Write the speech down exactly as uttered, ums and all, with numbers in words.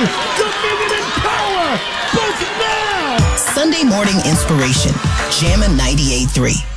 Dominion and power, both now! Sunday morning inspiration, Jammin' ninety-eight point three.